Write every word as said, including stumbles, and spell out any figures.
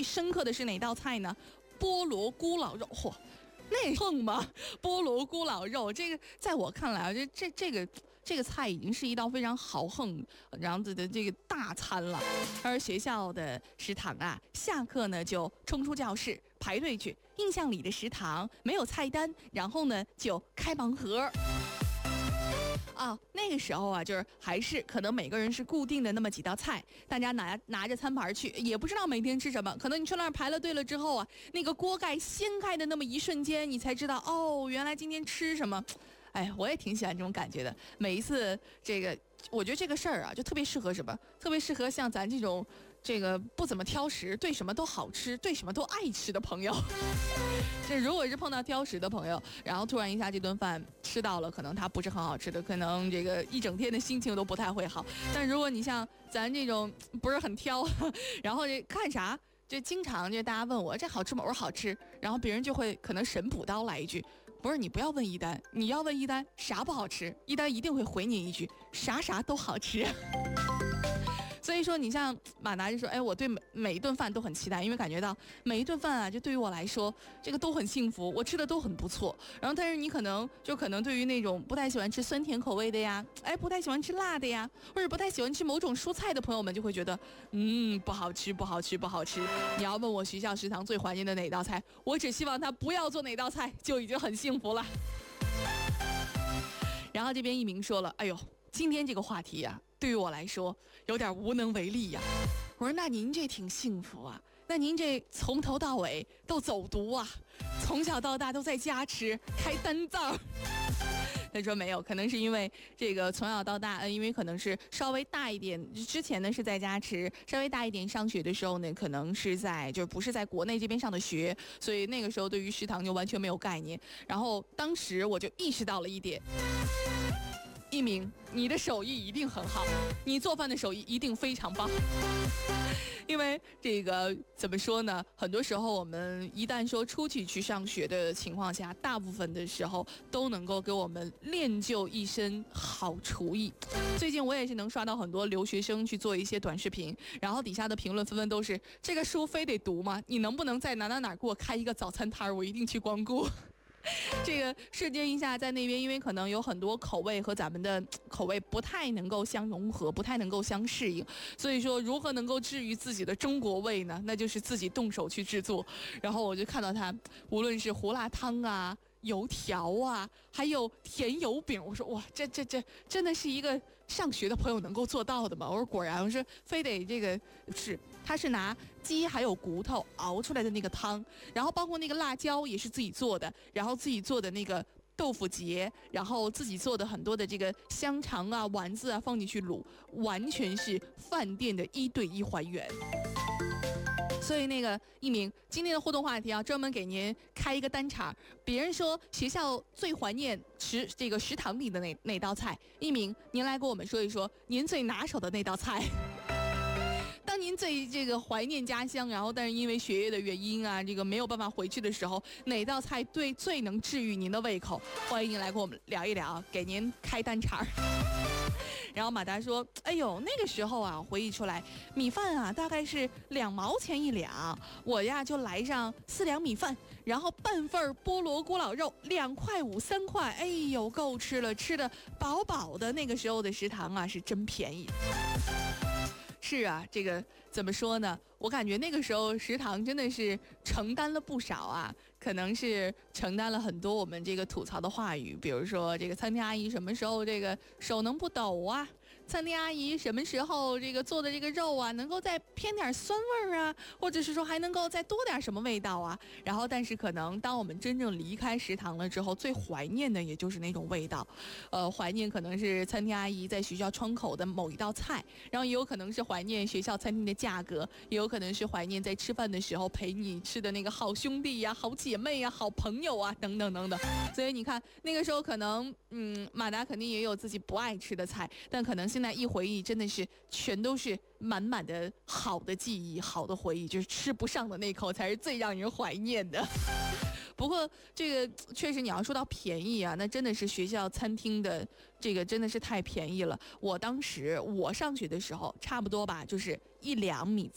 深刻的是哪道菜呢？菠萝咕老肉，嚯！那横吗？菠萝咕老肉，这个在我看来啊，这这这个这个菜已经是一道非常豪横然后的这个大餐了。而学校的食堂啊，下课呢就冲出教室排队去。印象里的食堂没有菜单，然后呢就开盲盒。啊，那个时候啊，就是还是可能每个人是固定的那么几道菜，大家拿拿着餐盘去，也不知道每天吃什么。可能你去那儿排了队了之后啊，那个锅盖掀开的那么一瞬间，你才知道哦，原来今天吃什么。哎，我也挺喜欢这种感觉的。每一次这个，我觉得这个事儿啊，就特别适合什么？特别适合像咱这种这个不怎么挑食，对什么都好吃，对什么都爱吃的朋友。这如果是碰到挑食的朋友，然后突然一下这顿饭吃到了，可能它不是很好吃的，可能这个一整天的心情都不太会好。但如果你像咱这种不是很挑，然后这看啥？就经常就大家问我这好吃吗？我说好吃，然后别人就会可能神补刀来一句，不是你不要问一丹，你要问一丹啥不好吃，一丹一定会回你一句啥啥都好吃。所以说你像马达就说，哎，我对每每一顿饭都很期待，因为感觉到每一顿饭啊，就对于我来说，这个都很幸福，我吃的都很不错。然后但是你可能就可能对于那种不太喜欢吃酸甜口味的呀，哎，不太喜欢吃辣的呀，或者不太喜欢吃某种蔬菜的朋友们，就会觉得，嗯，不好吃，不好吃，不好吃。你要问我学校食堂最怀念的哪道菜，我只希望他不要做哪道菜，就已经很幸福了。然后这边一鸣说了，哎呦，今天这个话题呀、啊。对于我来说有点无能为力呀、啊。我说那您这挺幸福啊，那您这从头到尾都走读啊，从小到大都在家吃开单灶。他说没有，可能是因为这个从小到大，呃，因为可能是稍微大一点，之前呢是在家吃，稍微大一点上学的时候呢，可能是在就是不是在国内这边上的学，所以那个时候对于食堂就完全没有概念。然后当时我就意识到了一点。一鸣，你的手艺一定很好，你做饭的手艺一定非常棒。因为这个怎么说呢？很多时候我们一旦说出去去上学的情况下，大部分的时候都能够给我们练就一身好厨艺。最近我也是能刷到很多留学生去做一些短视频，然后底下的评论纷纷都是：这个书非得读吗？你能不能在哪哪哪给我开一个早餐摊儿，我一定去光顾。这个瞬间一下在那边，因为可能有很多口味和咱们的口味不太能够相融合，不太能够相适应，所以说如何能够治愈自己的中国味呢？那就是自己动手去制作。然后我就看到他，无论是胡辣汤啊、油条啊，还有甜油饼，我说哇，这这这真的是一个上学的朋友能够做到的吗？我说果然，我说非得这个是，他是拿鸡还有骨头熬出来的那个汤，然后包括那个辣椒也是自己做的，然后自己做的那个豆腐结，然后自己做的很多的这个香肠啊、丸子啊放进去卤，完全是饭店的一对一还原。所以那个一鸣，今天的互动话题啊，专门给您开一个单场。别人说学校最怀念食这个食堂里的哪哪道菜，一鸣，您来给我们说一说您最拿手的那道菜。当您最这个怀念家乡，然后但是因为学业的原因啊，这个没有办法回去的时候，哪道菜对最能治愈您的胃口？欢迎您来跟我们聊一聊，给您开单场。然后马达说：“哎呦，那个时候啊，回忆出来，米饭啊大概是两毛钱一两，我呀就来上四两米饭，然后半份菠萝咕老肉，两块五三块，哎呦，够吃了，吃的饱饱的。那个时候的食堂啊是真便宜。”是啊，这个怎么说呢？我感觉那个时候食堂真的是承担了不少啊，可能是承担了很多我们这个吐槽的话语，比如说这个餐厅阿姨什么时候这个手能不抖啊？餐厅阿姨什么时候这个做的这个肉啊能够再偏点酸味儿啊，或者是说还能够再多点什么味道啊？然后但是可能当我们真正离开食堂了之后，最怀念的也就是那种味道，呃，怀念可能是餐厅阿姨在学校窗口的某一道菜，然后也有可能是怀念学校餐厅的价格，也有可能是怀念在吃饭的时候陪你吃的那个好兄弟呀、好姐妹呀、好朋友啊，等等等等。所以你看那个时候可能，嗯，马达肯定也有自己不爱吃的菜，但可能现在一回忆，真的是全都是满满的好的记忆、好的回忆，就是吃不上的那口才是最让人怀念的。不过这个确实你要说到便宜啊，那真的是学校餐厅的这个真的是太便宜了。我当时我上学的时候差不多吧，就是一两米